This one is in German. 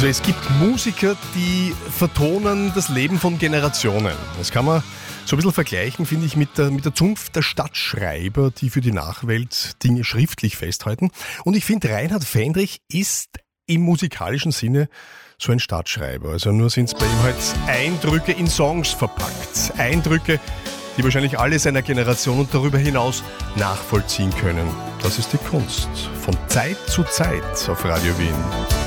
Also es gibt Musiker, die vertonen das Leben von Generationen. Das kann man so ein bisschen vergleichen, finde ich, mit der Zunft der Stadtschreiber, die für die Nachwelt Dinge schriftlich festhalten. Und ich finde, Reinhard Fendrich ist im musikalischen Sinne so ein Stadtschreiber. Also nur sind es bei ihm halt Eindrücke in Songs verpackt. Eindrücke, die wahrscheinlich alle seiner Generation und darüber hinaus nachvollziehen können. Das ist die Kunst. Von Zeit zu Zeit auf Radio Wien.